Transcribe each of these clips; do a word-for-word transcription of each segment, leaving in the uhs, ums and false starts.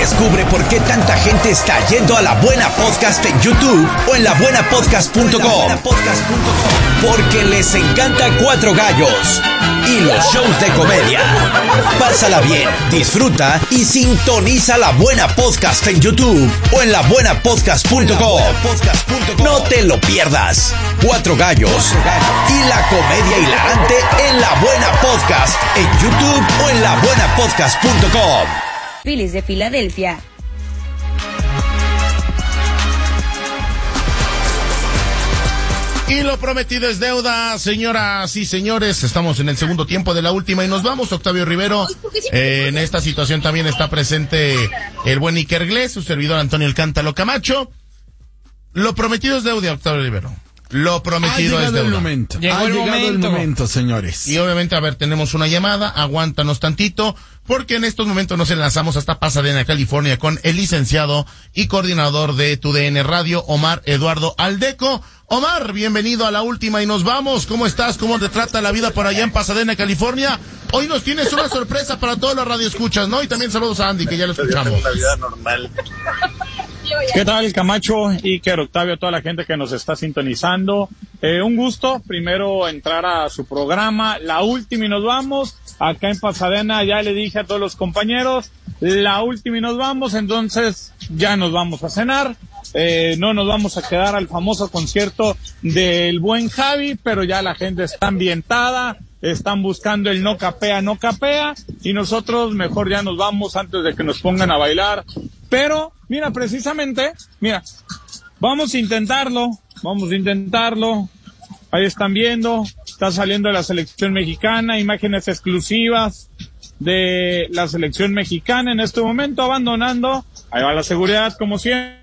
Descubre por qué tanta gente está yendo a La Buena Podcast en YouTube o en la buena podcast punto com. Porque les encanta Cuatro Gallos y los shows de comedia. Pásala bien, disfruta y sintoniza La Buena Podcast en YouTube o en la buena podcast punto com. No te lo pierdas. Cuatro Gallos y la comedia hilarante en La Buena Podcast en YouTube o en la buena podcast punto com. Phillies de Filadelfia. Y lo prometido es deuda, señoras y señores. Estamos en el segundo tiempo de la última y nos vamos, Octavio Rivero. Eh, en esta situación también está presente el buen Iker Glés, su servidor Antonio El Cántalo Camacho. Lo prometido es deuda, Octavio Rivero. Lo prometido es deuda. El momento. Llegó ha el llegado momento. el momento, señores. Y obviamente, a ver, tenemos una llamada, aguántanos tantito, porque en estos momentos nos enlazamos hasta Pasadena, California, con el licenciado y coordinador de Tu D N Radio, Omar Eduardo Aldeco. Omar, bienvenido a la última y nos vamos. ¿Cómo estás? ¿Cómo te trata la vida por allá en Pasadena, California? Hoy nos tienes una sorpresa para todos los radioescuchas, ¿no? Y también saludos a Andy, que ya lo escuchamos. Una vida normal. ¿Qué tal, Camacho, Iker, Octavio, toda la gente que nos está sintonizando? Eh, un gusto, primero entrar a su programa, la última y nos vamos. Acá en Pasadena ya le dije a todos los compañeros, la última y nos vamos, entonces ya nos vamos a cenar. Eh, no nos vamos a quedar al famoso concierto del buen Javi, pero ya la gente está ambientada, están buscando el no capea, no capea, y nosotros mejor ya nos vamos antes de que nos pongan a bailar. Pero, mira, precisamente, mira, vamos a intentarlo, vamos a intentarlo. Ahí están viendo, está saliendo la selección mexicana, imágenes exclusivas de la selección mexicana en este momento, abandonando. Ahí va la seguridad, como siempre.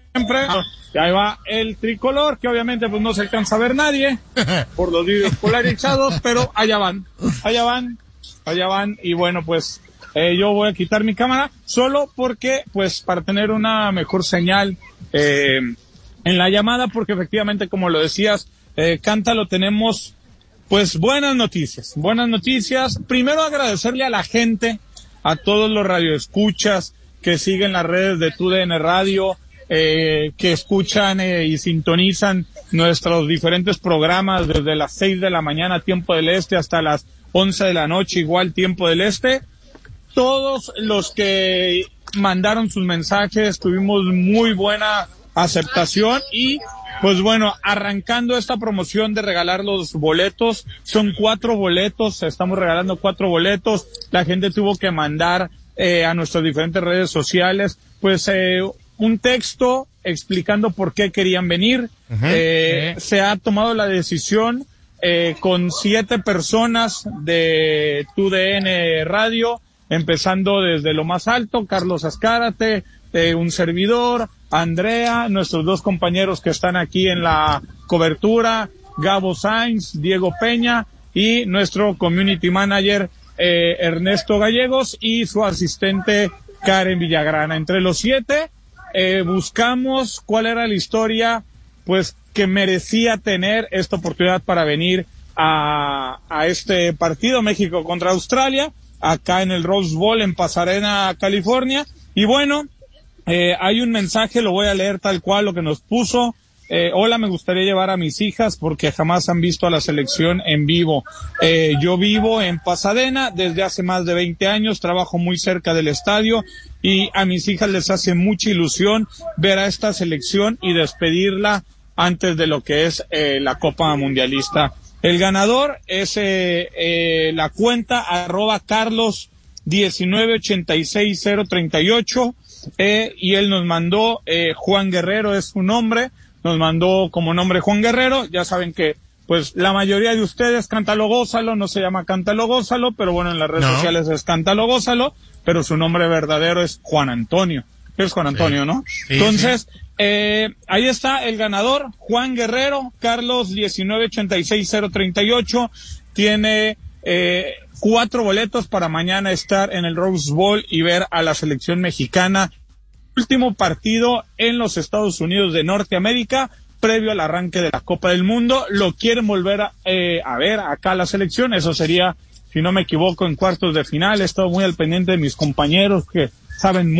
Y ahí va el tricolor, que obviamente pues no se alcanza a ver nadie por los vídeos polarizados, pero allá van, allá van, allá van. Y bueno, pues eh, yo voy a quitar mi cámara solo porque, pues, para tener una mejor señal eh, en la llamada, porque efectivamente, como lo decías, eh, Cántalo, tenemos pues buenas noticias, buenas noticias. Primero agradecerle a la gente, a todos los radioescuchas que siguen las redes de Tu D N Radio, Eh, que escuchan eh, y sintonizan nuestros diferentes programas desde las seis de la mañana, tiempo del este, hasta las once de la noche, igual tiempo del este. Todos los que mandaron sus mensajes, tuvimos muy buena aceptación y, pues bueno, arrancando esta promoción de regalar los boletos, son cuatro boletos, estamos regalando cuatro boletos. La gente tuvo que mandar eh, a nuestras diferentes redes sociales, pues, eh, un texto explicando por qué querían venir. Uh-huh. Eh, uh-huh. Se ha tomado la decisión eh, con siete personas de Tu D N Radio, empezando desde lo más alto, Carlos Azcárate, eh, un servidor, Andrea, nuestros dos compañeros que están aquí en la cobertura, Gabo Sainz, Diego Peña, y nuestro community manager eh, Ernesto Gallegos y su asistente Karen Villagrana. Entre los siete Eh, buscamos cuál era la historia, pues, que merecía tener esta oportunidad para venir a, a este partido, México contra Australia, acá en el Rose Bowl en Pasadena, California. Y bueno, eh, hay un mensaje, lo voy a leer tal cual, lo que nos puso. Eh, hola, me gustaría llevar a mis hijas porque jamás han visto a la selección en vivo. Eh, yo vivo en Pasadena desde hace más de veinte años, trabajo muy cerca del estadio y a mis hijas les hace mucha ilusión ver a esta selección y despedirla antes de lo que es eh, la Copa Mundialista. El ganador es eh, eh, la cuenta arroba Carlos diecinueve ochenta y seis cero treinta y ocho eh, y él nos mandó, eh, Juan Guerrero es su nombre, nos mandó como nombre Juan Guerrero. Ya saben que pues la mayoría de ustedes, Cántalo Gózalo, no se llama Cántalo Gózalo, pero bueno, en las redes no. sociales es Cántalo Gózalo, pero su nombre verdadero es Juan Antonio. Es Juan Antonio, sí. ¿no? Sí, Entonces, sí. Eh, ahí está el ganador, Juan Guerrero, Carlos diecinueve ochenta y seis cero treinta y ocho, tiene eh, cuatro boletos para mañana estar en el Rose Bowl y ver a la selección mexicana. Último partido en los Estados Unidos de Norteamérica, previo al arranque de la Copa del Mundo. Lo quieren volver a, eh, a ver acá la selección, eso sería, si no me equivoco, en cuartos de final. He estado muy al pendiente de mis compañeros que saben